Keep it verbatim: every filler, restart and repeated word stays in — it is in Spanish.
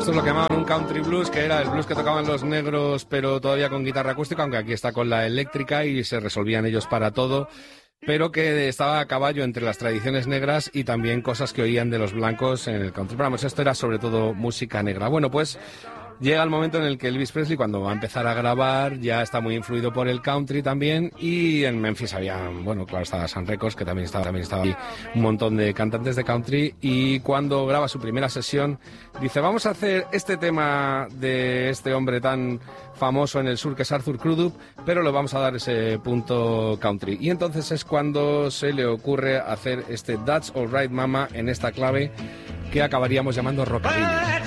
Esto es lo que llamaban un country blues, que era el blues que tocaban los negros, pero todavía con guitarra acústica, aunque aquí está con la eléctrica y se resolvían ellos para todo, pero que estaba a caballo entre las tradiciones negras y también cosas que oían de los blancos en el country. Pero vamos, esto era sobre todo música negra. Bueno, pues llega el momento en el que Elvis Presley, cuando va a empezar a grabar, ya está muy influido por el country también, y en Memphis había, bueno, claro, estaba Sun Records, que también estaba, también estaba ahí un montón de cantantes de country, y cuando graba su primera sesión, dice, vamos a hacer este tema de este hombre tan famoso en el sur, que es Arthur Crudup, pero lo vamos a dar ese punto country. Y entonces es cuando se le ocurre hacer este That's All Right Mama en esta clave que acabaríamos llamando rockabilly.